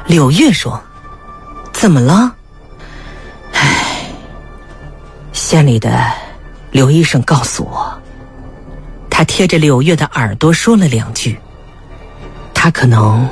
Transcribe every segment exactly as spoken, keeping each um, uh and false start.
柳月说：“怎么了？”唉，县里的刘医生告诉我，他贴着柳月的耳朵说了两句，他可能……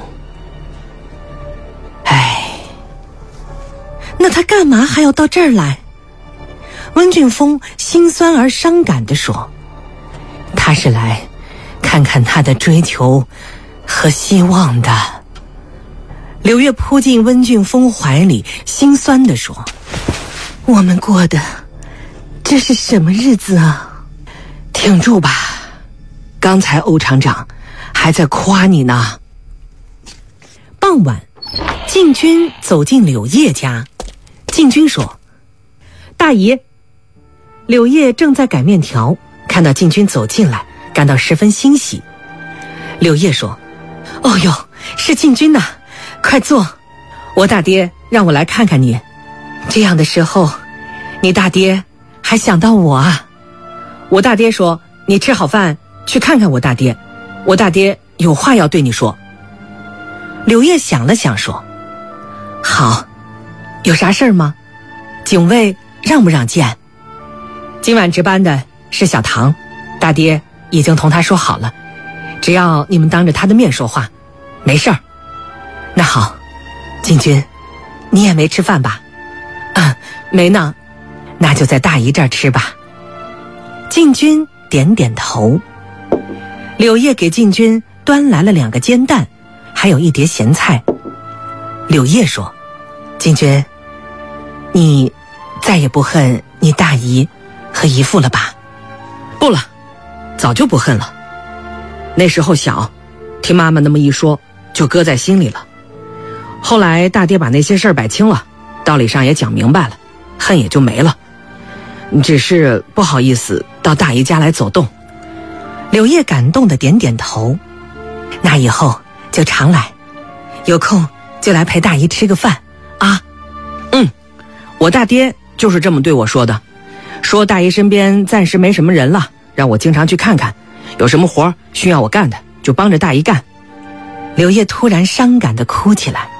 唉，那他干嘛还要到这儿来？温俊峰心酸而伤感地说：“他是来看看他的追求和希望的。”柳月扑进温俊峰怀里，心酸地说：“我们过的这是什么日子啊？挺住吧，刚才欧厂长还在夸你呢。”傍晚，晋军走进柳叶家。晋军说：“大姨。”柳叶正在擀面条，看到晋军走进来，感到十分欣喜。柳叶说：“哦哟，是晋军呐，快坐，我大爹让我来看看你。这样的时候，你大爹还想到我啊。”我大爹说：“你吃好饭去看看我大爹，我大爹有话要对你说。”柳叶想了想说：“好，有啥事儿吗？警卫让不让见？”今晚值班的是小唐，大爹已经同他说好了，只要你们当着他的面说话，没事儿。那好，晋军，你也没吃饭吧？啊，没呢，那就在大姨这儿吃吧。晋军点点头。柳叶给晋军端来了两个煎蛋，还有一碟咸菜。柳叶说：“晋军，你再也不恨你大姨和姨父了吧？”“不了，早就不恨了。那时候小，听妈妈那么一说，就搁在心里了。后来大爹把那些事儿摆清了，道理上也讲明白了，恨也就没了。只是不好意思到大姨家来走动。”柳叶感动的点点头。那以后就常来，有空就来陪大姨吃个饭啊。嗯，我大爹就是这么对我说的，说大姨身边暂时没什么人了，让我经常去看看，有什么活需要我干的就帮着大姨干。柳叶突然伤感地哭起来。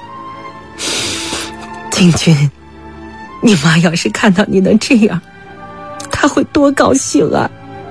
晋军，你妈要是看到你能这样，她会多高兴啊。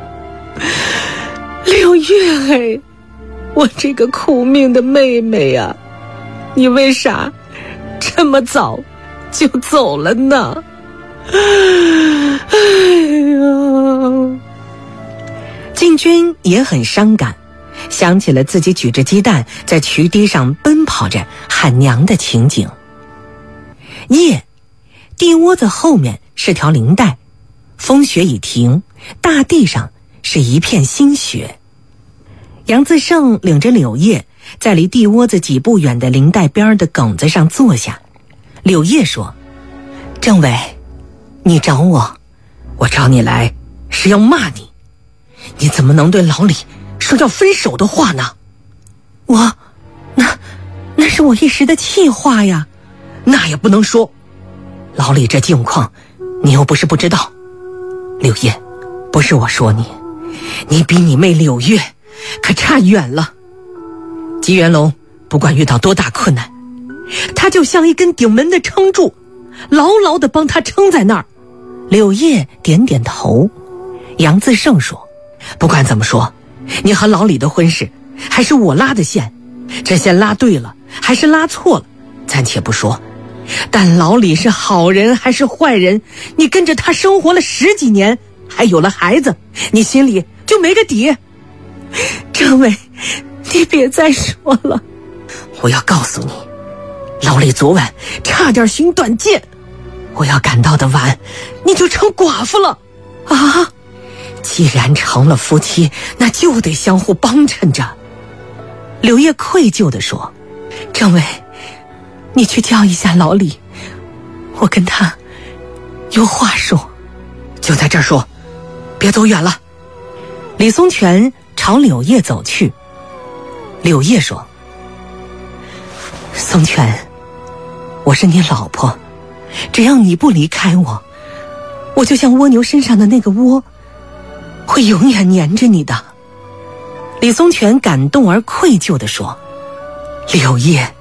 柳月哎，我这个苦命的妹妹呀、啊，你为啥这么早就走了呢？哎呀！晋军也很伤感，想起了自己举着鸡蛋在渠堤上奔跑着喊娘的情景。夜，地窝子后面是条林带，风雪已停，大地上是一片新雪。杨自胜领着柳叶在离地窝子几步远的林带边的埂子上坐下。柳叶说：“政委，你找我，我找你来是要骂你，你怎么能对老李说要分手的话呢？”“我，那，那是我一时的气话呀。”“那也不能说，老李这境况，你又不是不知道。柳叶，不是我说你，你比你妹柳月可差远了。吉元龙不管遇到多大困难，他就像一根顶门的撑柱，牢牢地帮他撑在那儿。”柳叶点点头。杨自胜说：“不管怎么说，你和老李的婚事还是我拉的线，这线拉对了还是拉错了暂且不说，但老李是好人还是坏人，你跟着他生活了十几年，还有了孩子，你心里就没个底。政委，你别再说了，我要告诉你，老李昨晚差点寻短见，我要赶到的晚，你就成寡妇了啊！既然成了夫妻，那就得相互帮衬着。”柳叶愧疚地说：“政委，你去叫一下老李，我跟他有话说。”“就在这儿说，别走远了。”李松泉朝柳叶走去。柳叶说：“松泉，我是你老婆，只要你不离开我，我就像蜗牛身上的那个窝，会永远黏着你的。”李松泉感动而愧疚地说：“柳叶，